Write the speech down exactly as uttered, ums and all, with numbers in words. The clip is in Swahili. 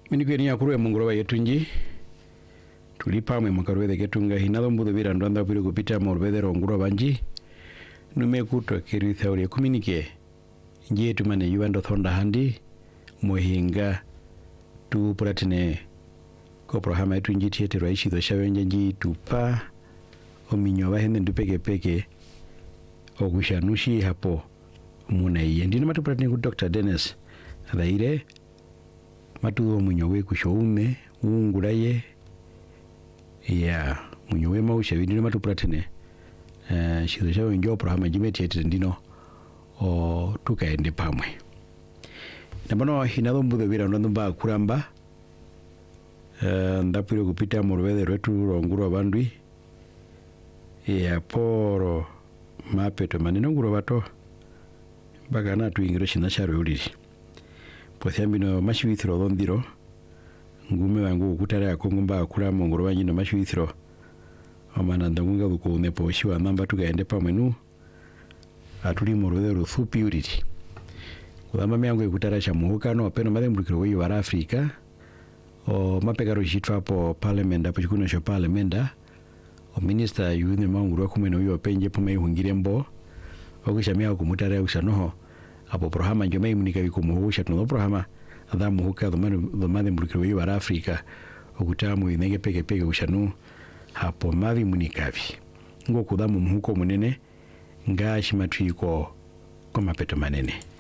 Minikweni ya kuruwe munguro wa yetu nji. Tulipa mwe mkaruwe ketunga hinadho mbudu vira ndwanda pili kupita morubede ronguro banji. Nume kutwa kiri thauri kuminike. Nji yetu mane yuwando thonda handi. Muhinga tu puratine kopro hama yetu nji tiyete raishi doshawe nji tupa. Ominyo wahende ndupeke peke. Ogushanushi hapo muna iye. Ndino matu puratine ku Doctor Dennis. Adhaire. Matu munyowe kushoume uungulaye ya munyowe mausha ndino matu puratine eh shizo shawo njo programa jimeti ndino o tukaende pamwe nambano hinado mbudo bira ndo mba kuramba eh ndapire kupita mu rubede rwetu ronguro bandwi ya poro mapeto manino nguro bato bagana tuingiro shina sharo uliri pothiambino mashuithiro dhondiro ngume wangu kutara ya kongo mba kura mongoro wanyino mashuithiro omana ndangunga ukune poshiwa namba tukaende pamwenu atuli morode ruthupi uriri kudamba miangu kutara cha muhukano apeno madembukiro weyo wa Afrika o mapegaro jitwa po parliament apo chikuno sho parliament o minister yune manguru kumeno yo penje pome hungirembo okushamia kumutara usanoho apo programa njome imunika bikumuhusha tuno programa adamu huka domane domane mbukiro yo wa Afrika okutamu inenge peke peke ushanu hapo mavi munikavi ngo kudamu mhuko munene ngashi matwiko kwa mapeto manene.